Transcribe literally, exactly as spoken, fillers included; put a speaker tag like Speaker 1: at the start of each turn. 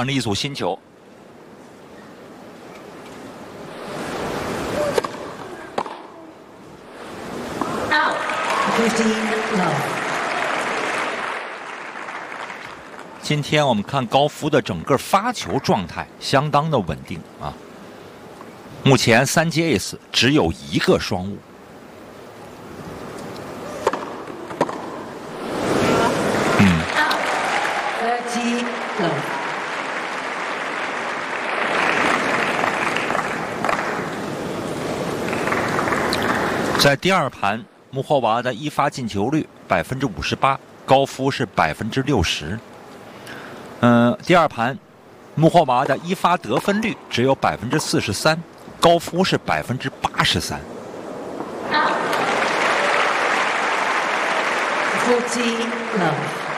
Speaker 1: 换了一组新球。今天我们看高夫的整个发球状态相当的稳定啊，目前三节 ace 只有一个双误。嗯。在第二盘，穆霍娃的一发进球率百分之五十八，高夫是百分之六十。嗯，第二盘，穆霍娃的一发得分率只有百分之四十三，高夫是百分之八十三。
Speaker 2: forty love。